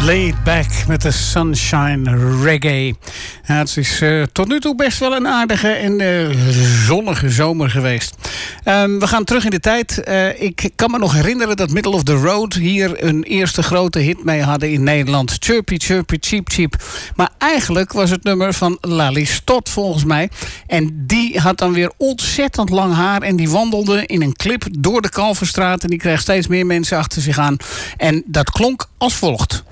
Laid Back met de Sunshine Reggae. Ja, het is tot nu toe best wel een aardige en zonnige zomer geweest. We gaan terug in de tijd. Ik kan me nog herinneren dat Middle of the Road hier een eerste grote hit mee hadden in Nederland. Chirpy, chirpy, cheep, cheep. Maar eigenlijk was het nummer van Lali Stott volgens mij. En die had dan weer ontzettend lang haar. En die wandelde in een clip door de Kalverstraat. En die kreeg steeds meer mensen achter zich aan. En dat klonk als volgt.